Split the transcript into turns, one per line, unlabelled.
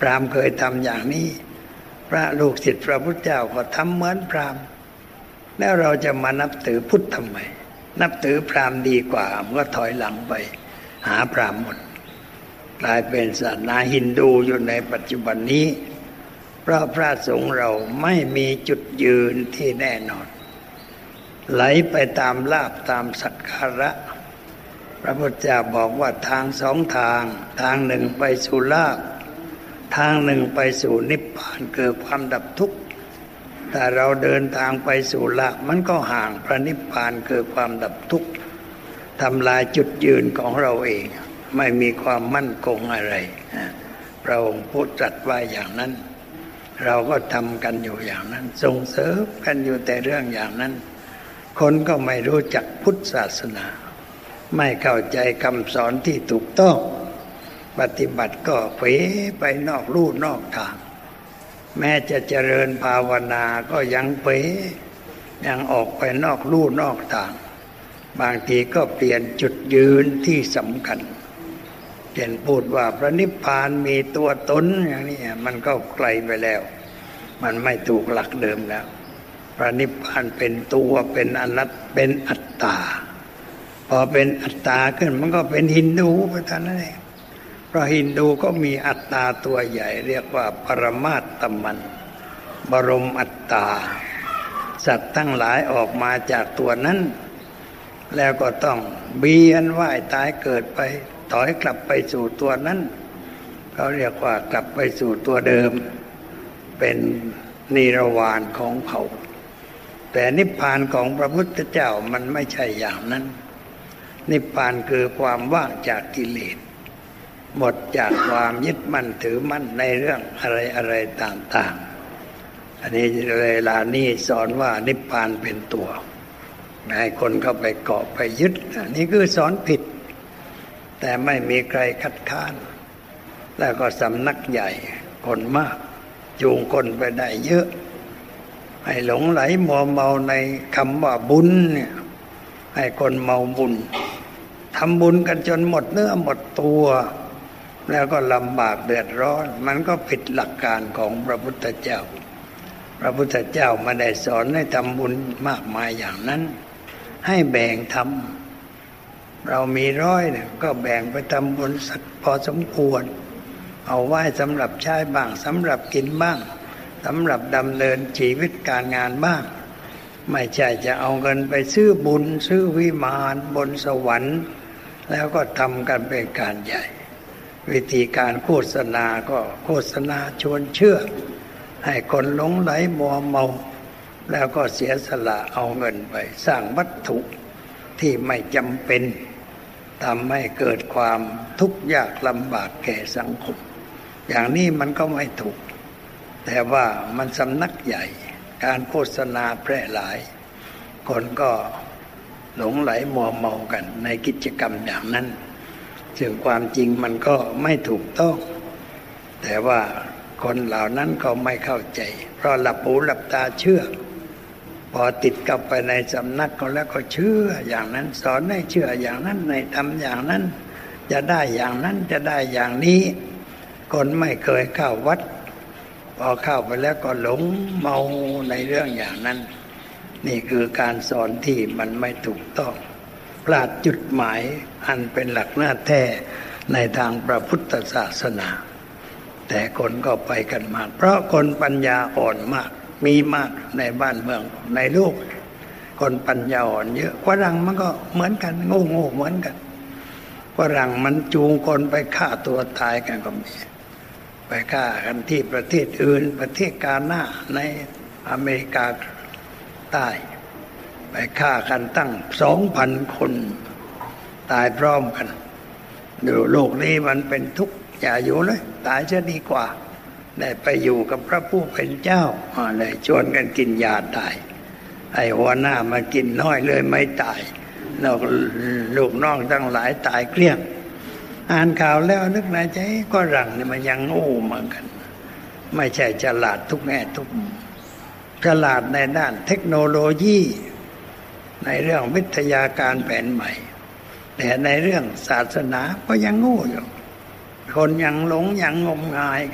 ราหมณ์เคยทำอย่างนี้พระลูกศิษย์พระพุทธเจ้าก็ทำเหมือนพราหมณ์แล้วเราจะมานับถือพุทธทำไมนับถือพราหมณ์ดีกว่ามันก็ถอยหลังไปหาพราหมณ์หมดกลายเป็นศาสนาฮินดูอยู่ในปัจจุบันนี้เพราะพระสงฆ์เราไม่มีจุดยืนที่แน่นอนไหลไปตามลาภตามสักการะพระพุทธเจ้าบอกว่าทางสองทางทางหนึ่งไปสู่ลาภทางหนึ่งไปสู่นิพพานเกิดความดับทุกข์แต่เราเดินทางไปสู่ลาภมันก็ห่างพระนิพพานเกิดความดับทุกข์ทำลายจุดยืนของเราเองไม่มีความมั่นคงอะไรพระองค์พูดตรัสไว้อย่างนั้นเราก็ทำกันอยู่อย่างนั้นส่งเสริมกันอยู่แต่เรื่องอย่างนั้นคนก็ไม่รู้จักพุทธศาสนาไม่เข้าใจคำสอนที่ถูกต้องปฏิบัติก็เผลอไปนอกลู่นอกทางแม้จะเจริญภาวนาก็ยังเผลอยังออกไปนอกลู่นอกทางบางทีก็เปลี่ยนจุดยืนที่สำคัญเช่นพูดว่าพระนิพพานมีตัวตนอย่างนี้มันก็ไกลไปแล้วมันไม่ถูกหลักเดิมแล้วพระนิพพานเป็นตัวเป็นอนัตตาเป็นอัตตาพอเป็นอัตตาขึ้นมันก็เป็นฮินดูไปเท่านั้นเองเพราะฮินดูก็มีอัตตาตัวใหญ่เรียกว่าปรมาตมันบรมอัตตาสัตว์ทั้งหลายออกมาจากตัวนั้นแล้วก็ต้องเบียนว่ายตายเกิดไปถอยกลับไปสู่ตัวนั้นเขาเรียกว่ากลับไปสู่ตัวเดิมเป็นนิรวานของเขาแต่นิพพานของพระพุทธเจ้ามันไม่ใช่อย่างนั้นนิพพานคือความว่างจากกิเลสหมดจากความยึดมั่นถือมั่นในเรื่องอะไรๆต่างๆอันนี้เวลานี้สอนว่านิพพานเป็นตัวให้คนเข้าไปเกาะไปยึดนี่คือสอนผิดแต่ไม่มีใครคัดค้านแล้วก็สำนักใหญ่คนมากจูงคนไปได้เยอะให้หลงไหลมัวเมาในคำว่าบุญเนี่ยให้คนเมาบุญทำบุญกันจนหมดเนื้อหมดตัวแล้วก็ลำบากเดือดร้อนมันก็ผิดหลักการของพระพุทธเจ้าพระพุทธเจ้าไม่ได้สอนให้ทำบุญมากมายอย่างนั้นให้แบ่งทำเรามี100เนี่ยก็แบ่งไปทำบุญสักพอสมควรเอาไว้สำหรับใช้บ้างสำหรับกินบ้างสำหรับดำเนินชีวิตการงานบ้างไม่ใช่จะเอาเงินไปซื้อบุญซื้อวิมานบนสวรรค์แล้วก็ทำกันเป็นการใหญ่วิธีการโฆษณาก็โฆษณาชวนเชื่อให้คนหลงไหลมัวเมาแล้วก็เสียสละเอาเงินไปสร้างวัตถุที่ไม่จำเป็นทำให้เกิดความทุกข์ยากลำบากแก่สังคมอย่างนี้มันก็ไม่ถูกแต่ว่ามันสำนักใหญ่การโฆษณาแพร่หลายคนก็หลงไหลมัวเมากันในกิจกรรมอย่างนั้นซึ่งความจริงมันก็ไม่ถูกต้องแต่ว่าคนเหล่านั้นก็ไม่เข้าใจเพราะหลับหูหลับตาเชื่อพอติดกับไปในสำนักก็แล้วก็เชื่ออย่างนั้นสอนให้เชื่ออย่างนั้นในทำอย่างนั้นจะได้อย่างนั้นจะได้อย่างนี้คนไม่เคยเข้าวัดพอเข้าไปแล้วก็หลงเมาในเรื่องอย่างนั้นนี่คือการสอนที่มันไม่ถูกต้องพลาดจุดหมายอันเป็นหลักหน้าแท้ในทางพระพุทธศาสนาแต่คนก็ไปกันมากเพราะคนปัญญาอ่อนมากมีมากในบ้านเมืองในโลกคนปัญญาอ่อนเยอะฝรั่งมันก็เหมือนกันโง่เหมือนกันฝรั่งมันจูงคนไปฆ่าตัวตายกันก็มีไปฆ่ากันที่ประเทศอื่นประเทศกาหน้าในอเมริกาใต้ไปฆ่ากันตั้ง 2,000 คนตายพร้อมกันดูโลกนี้มันเป็นทุกข์อย่าอยู่เลยตายจะดีกว่าได้ไปอยู่กับพระผู้เป็นเจ้าเลยชวนกันกินยาตายไอ้หัวหน้ามากินน้อยเลยไม่ตายแล้วลูกน้องทั้งหลายตายเกลี้ยงอ่านข่าวแล้วนึกในใจก็รังนี่มันยังโง่เหมือนกันไม่ใช่ฉลาดทุกแง่ทุกฉลาดในด้านเทคโนโลยีในเรื่องวิทยาการแผนใหม่แต่ในเรื่องศาสนาก็ยังโง่อยู่คนยังหลงยังงมงาย